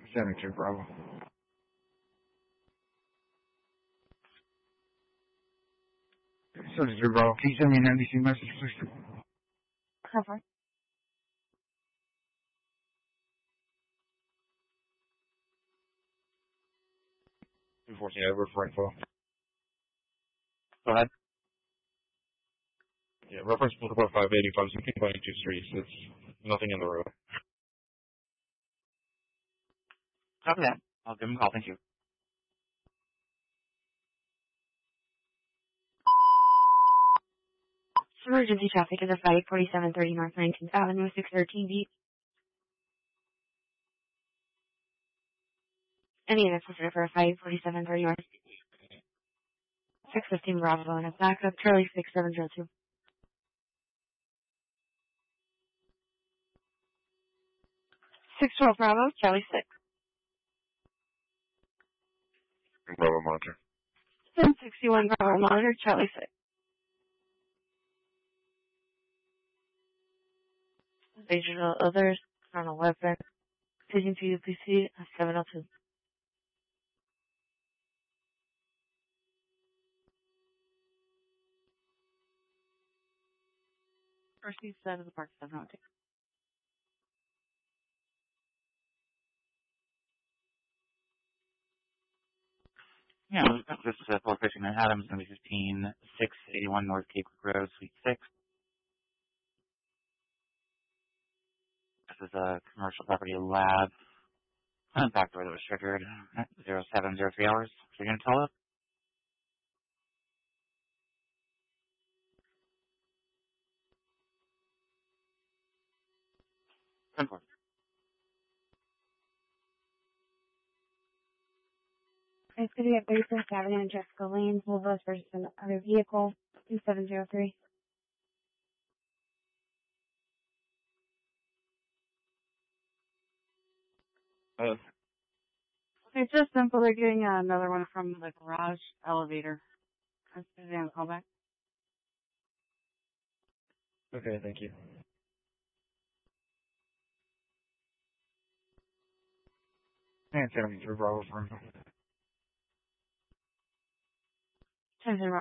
72 Bravo. 73 Bravo. Can you send me an NBC message, please? Cover. Unfortunately, I work for info. Go ahead. Yeah, reference protocol 585 is in 22 streets. It's nothing in the road. Copy that. I'll give him a call. Thank you. Emergency traffic is at 54730 North 19th Avenue, 613B. Any units listed for 54730 North 615 Bravo and a backup Charlie 6702. Six 12 Bravo, Charlie 6. Bravo monitor. 1061 Bravo monitor, Charlie 6. Digital others, on a weapon. Taking to UPC, 702. First east side of the park, 702. Yeah, this is 459 Adams, going to be 15681 North Cape Road, Suite 6. This is a commercial property lab. Back door that was triggered 0703 hours. So you're going to tell us? It's going to be at 36th Avenue and Jessica Lane, Wolvos versus another vehicle, 2703. It's just simple. They're getting another one from the garage elevator. That's the callback. Okay, thank you. And 73 Bravo for info. 10-0.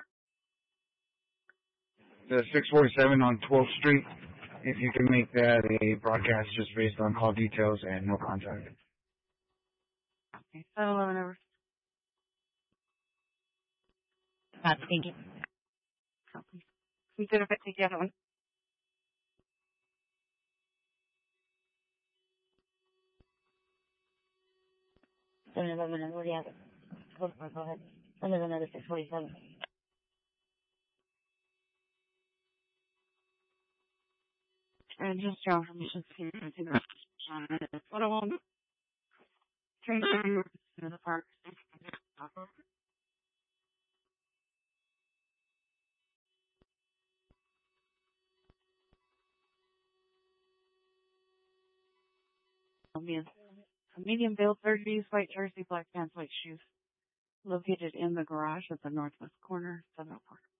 The 647 on 12th Street. If you can make that a broadcast just based on call details and no contact. Okay, 711 over. Thank you. We could have take the other one. 711 over the other. Go ahead. Another 647. And just your information to the photo on train to the park. A medium build, 30s, white jersey, black pants, white shoes. Located in the garage at the northwest corner, 704.